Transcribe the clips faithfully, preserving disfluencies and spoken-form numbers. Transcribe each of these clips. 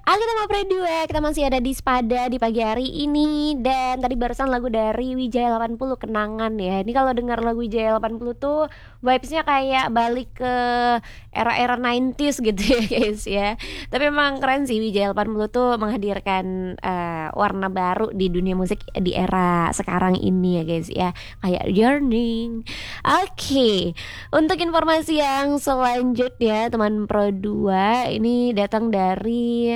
Halo teman Predua, kita masih ada di Spada di pagi hari ini. Dan tadi barusan lagu dari Wijaya delapan puluh, Kenangan ya. Ini kalau dengar lagu Wijaya delapan puluh tuh vibes-nya kayak balik ke era-era sembilan puluhan gitu ya guys ya. Tapi memang keren sih, Wijaya delapan puluh tuh menghadirkan uh, warna baru di dunia musik di era sekarang ini ya guys ya. Kayak Yearning. Oke, okay. Untuk informasi yang selanjutnya teman Pro dua, ini datang dari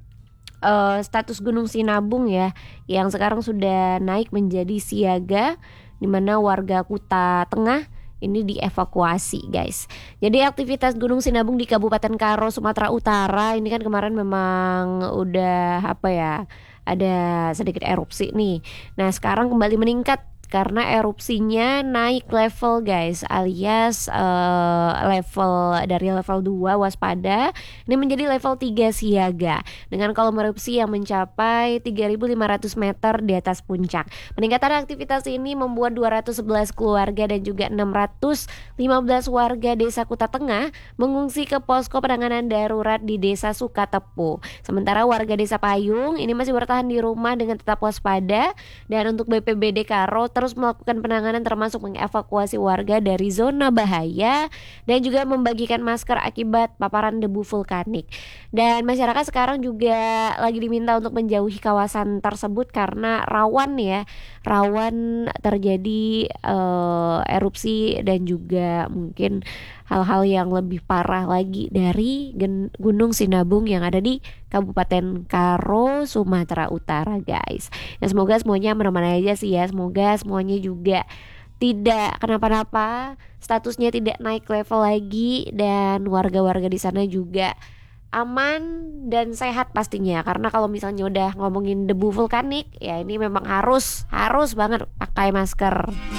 Uh, status Gunung Sinabung ya, yang sekarang sudah naik menjadi siaga, di mana warga Kuta Tengah ini dievakuasi guys. Jadi aktivitas Gunung Sinabung di Kabupaten Karo, Sumatera Utara ini kan kemarin memang udah apa ya, ada sedikit erupsi nih. Nah sekarang kembali meningkat karena erupsinya naik level guys, alias uh, level dari level dua waspada ini menjadi level tiga siaga, dengan kolom erupsi yang mencapai tiga ribu lima ratus meter di atas puncak. Peningkatan aktivitas ini membuat dua ratus sebelas keluarga dan juga enam ratus lima belas warga desa Kuta Tengah mengungsi ke posko penanganan darurat di desa Sukatepu. Sementara warga desa Payung ini masih bertahan di rumah dengan tetap waspada, dan untuk B P B D Karo terus melakukan penanganan termasuk mengevakuasi warga dari zona bahaya dan juga membagikan masker akibat paparan debu vulkanik. Dan masyarakat sekarang juga lagi diminta untuk menjauhi kawasan tersebut karena rawan ya, rawan terjadi uh, erupsi dan juga mungkin hal-hal yang lebih parah lagi dari Gunung Sinabung yang ada di Kabupaten Karo, Sumatera Utara guys. Nah semoga semuanya aman-aman aja sih ya. Semoga semuanya juga tidak kenapa-napa, statusnya tidak naik level lagi, dan warga-warga di sana juga aman dan sehat pastinya. Karena kalau misalnya udah ngomongin debu vulkanik ya, ini memang harus harus banget pakai masker.